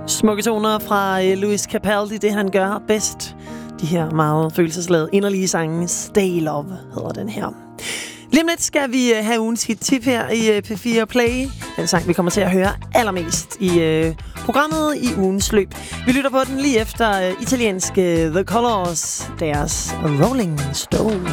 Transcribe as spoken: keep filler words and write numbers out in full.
Smukke toner fra uh, Louis Capaldi, det han gør bedst. De her meget følelsesladede, inderlige sange. Stay Love hedder den her. Lige om lidt skal vi uh, have ugens hit-tip her i uh, P fire Play. Den sang, vi kommer til at høre allermest i uh, programmet i ugens løb. Vi lytter på den lige efter uh, italienske The Colors, deres Rolling Stone.